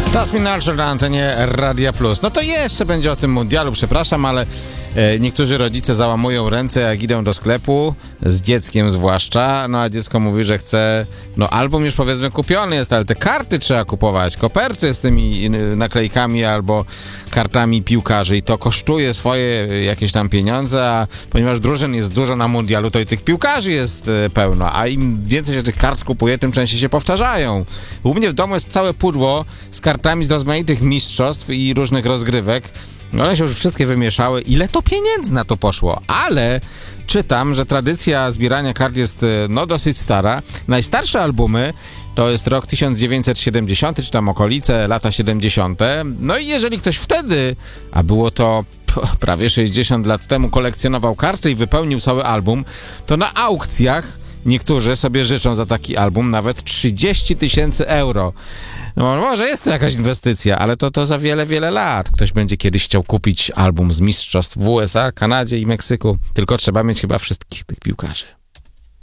Jasmine Archer na antenie Radia Plus. No to jeszcze będzie o tym mundialu, przepraszam, ale niektórzy rodzice załamują ręce, jak idą do sklepu, z dzieckiem zwłaszcza, no a dziecko mówi, że chce, no album już powiedzmy kupiony jest, ale te karty trzeba kupować, koperty z tymi naklejkami albo kartami piłkarzy i to kosztuje swoje jakieś tam pieniądze, a ponieważ drużyn jest dużo na mundialu, to i tych piłkarzy jest pełno, a im więcej się tych kart kupuje, tym częściej się powtarzają. U mnie w domu jest całe pudło z kartami z rozmaitych mistrzostw i różnych rozgrywek. No one się już wszystkie wymieszały. Ile to pieniędzy na to poszło? Ale czytam, że tradycja zbierania kart jest no dosyć stara. Najstarsze albumy to jest rok 1970, czy tam okolice, lata 70. No i jeżeli ktoś wtedy, a było to prawie 60 lat temu, kolekcjonował karty i wypełnił cały album, to na aukcjach niektórzy sobie życzą za taki album nawet 30 000 euro. No może jest to jakaś inwestycja, ale to za wiele, wiele lat. Ktoś będzie kiedyś chciał kupić album z mistrzostw w USA, Kanadzie i Meksyku. Tylko trzeba mieć chyba wszystkich tych piłkarzy.